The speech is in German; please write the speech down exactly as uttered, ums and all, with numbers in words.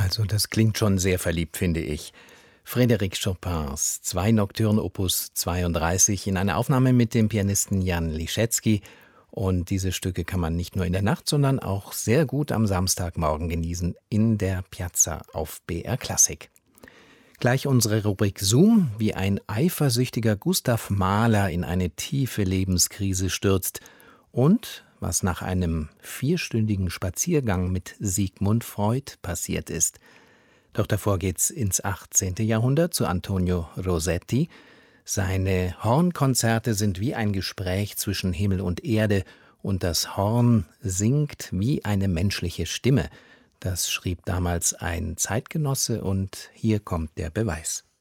Also das klingt schon sehr verliebt, finde ich. Frédéric Chopins zwei Nocturne Opus zweiunddreißig in einer Aufnahme mit dem Pianisten Jan Liszewski. Und diese Stücke kann man nicht nur in der Nacht, sondern auch sehr gut am Samstagmorgen genießen in der Piazza auf B R Klassik. Gleich unsere Rubrik Zoom, wie ein eifersüchtiger Gustav Mahler in eine tiefe Lebenskrise stürzt und was nach einem vierstündigen Spaziergang mit Sigmund Freud passiert ist. Doch davor geht's ins achtzehnte. Jahrhundert zu Antonio Rosetti. Seine Hornkonzerte sind wie ein Gespräch zwischen Himmel und Erde und das Horn singt wie eine menschliche Stimme. Das schrieb damals ein Zeitgenosse und hier kommt der Beweis.